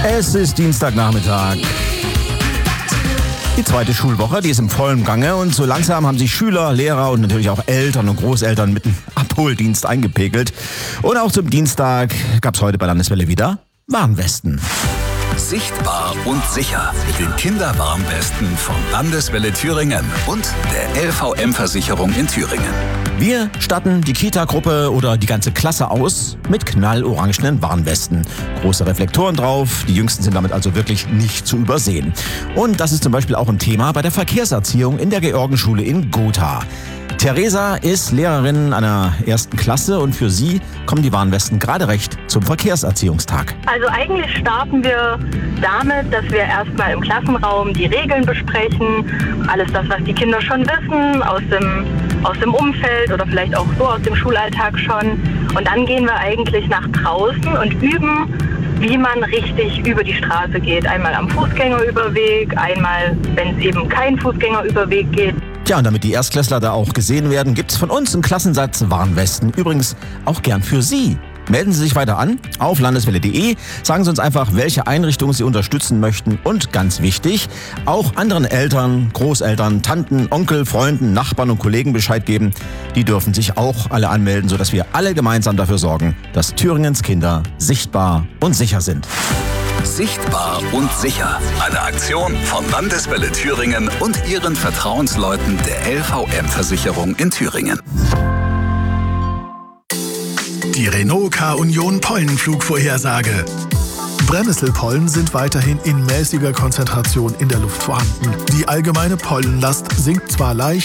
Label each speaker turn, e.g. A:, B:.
A: Es ist Dienstagnachmittag. Die zweite Schulwoche, die ist im vollen Gange und so langsam haben sich Schüler, Lehrer und natürlich auch Eltern und Großeltern mit dem Abholdienst eingepegelt. Und auch zum Dienstag gab es heute bei Landeswelle wieder Warnwesten.
B: Sichtbar und sicher mit den Kinderwarnwesten von Landeswelle Thüringen und der LVM-Versicherung in Thüringen.
A: Wir statten die Kita-Gruppe oder die ganze Klasse aus mit knallorangenen Warnwesten. Große Reflektoren drauf, die Jüngsten sind damit also wirklich nicht zu übersehen. Und das ist zum Beispiel auch ein Thema bei der Verkehrserziehung in der Georgenschule in Gotha. Theresa ist Lehrerin einer 1. Klasse und für sie kommen die Warnwesten gerade recht zum Verkehrserziehungstag.
C: Also eigentlich starten wir damit, dass wir erstmal im Klassenraum die Regeln besprechen. Alles das, was die Kinder schon wissen, aus dem Umfeld oder vielleicht auch so aus dem Schulalltag schon. Und dann gehen wir eigentlich nach draußen und üben, wie man richtig über die Straße geht. Einmal am Fußgängerüberweg, einmal, wenn es eben kein Fußgängerüberweg geht.
A: Tja, und damit die Erstklässler da auch gesehen werden, gibt's von uns einen Klassensatz Warnwesten. Übrigens auch gern für Sie. Melden Sie sich weiter an auf landeswelle.de. Sagen Sie uns einfach, welche Einrichtungen Sie unterstützen möchten. Und ganz wichtig, auch anderen Eltern, Großeltern, Tanten, Onkel, Freunden, Nachbarn und Kollegen Bescheid geben. Die dürfen sich auch alle anmelden, sodass wir alle gemeinsam dafür sorgen, dass Thüringens Kinder sichtbar und sicher sind.
B: Sichtbar und sicher. Eine Aktion von Landeswelle Thüringen und ihren Vertrauensleuten der LVM-Versicherung in Thüringen.
D: Die Renault K-Union Pollenflugvorhersage. Brennnesselpollen sind weiterhin in mäßiger Konzentration in der Luft vorhanden. Die allgemeine Pollenlast sinkt zwar leicht,